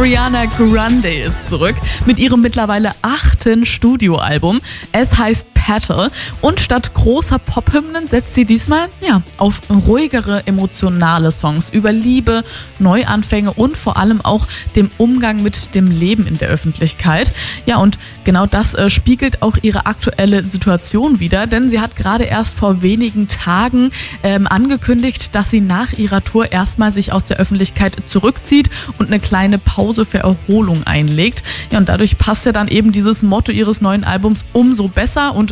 Ariana Grande ist zurück mit ihrem mittlerweile 8. Studioalbum. Es heißt Petal und statt großer Pop-Hymnen setzt sie diesmal auf ruhigere, emotionale Songs über Liebe, Neuanfänge und vor allem auch dem Umgang mit dem Leben in der Öffentlichkeit. Ja, und genau das spiegelt auch ihre aktuelle Situation wider, denn sie hat gerade erst vor wenigen Tagen angekündigt, dass sie nach ihrer Tour erstmal sich aus der Öffentlichkeit zurückzieht und eine kleine Pause für Erholung einlegt. Ja, und dadurch passt ja dann eben dieses Motto ihres neuen Albums umso besser und